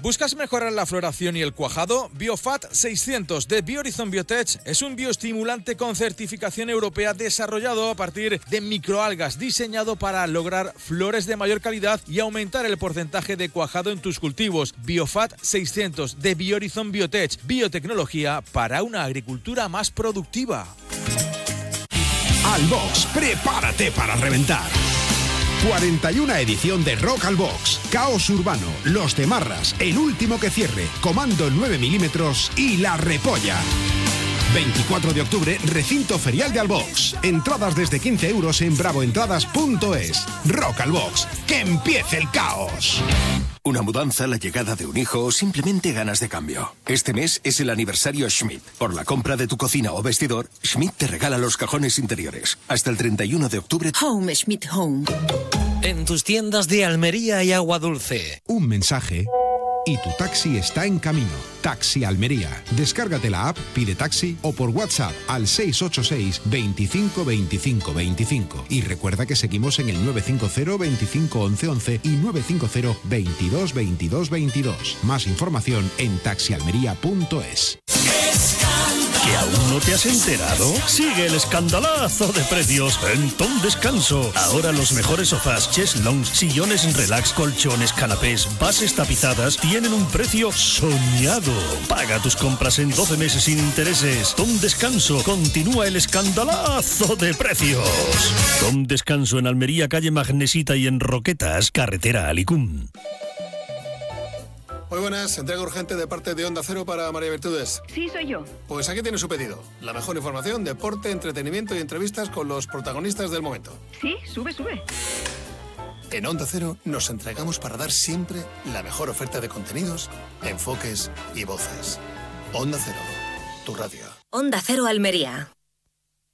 ¿Buscas mejorar la floración y el cuajado? Biofat 600 de Biohorizon Biotech es un bioestimulante con certificación europea desarrollado a partir de microalgas, diseñado para lograr flores de mayor calidad y aumentar el porcentaje de cuajado en tus cultivos. Biofat 600 de Biohorizon Biotech, biotecnología para una agricultura más productiva. Al Box, prepárate para reventar. 41 edición de Rock al Box, Caos Urbano, Los Demarras, El Último que Cierre, Comando 9 milímetros y La Repolla. 24 de octubre, recinto ferial de Albox. Entradas desde 15 euros en bravoentradas.es. Rock al Box, que empiece el caos. Una mudanza, la llegada de un hijo o simplemente ganas de cambio. Este mes es el aniversario Schmidt. Por la compra de tu cocina o vestidor, Schmidt te regala los cajones interiores. Hasta el 31 de octubre. Home, Schmidt Home. En tus tiendas de Almería y Agua Dulce. Un mensaje y tu taxi está en camino. Taxi Almería. Descárgate la app, pide taxi o por WhatsApp al 686 25 25 25. Y recuerda que seguimos en el 950 25 11 11 y 950 22 22 22. Más información en taxialmería.es. ¿Que aún no te has enterado? Sigue el escandalazo de precios en Tom Descanso. Ahora los mejores sofás, cheslons, sillones relax, colchones, canapés, bases tapizadas tienen un precio soñado. Paga tus compras en 12 meses sin intereses. Tom Descanso, continúa el escandalazo de precios. Tom Descanso en Almería, calle Magnesita y en Roquetas, carretera Alicum. Muy buenas, entrega urgente de parte de Onda Cero para María Virtudes. Sí, soy yo. Pues aquí tiene su pedido. La mejor información, deporte, entretenimiento y entrevistas con los protagonistas del momento. Sí, sube. En Onda Cero nos entregamos para dar siempre la mejor oferta de contenidos, enfoques y voces. Onda Cero, tu radio. Onda Cero Almería.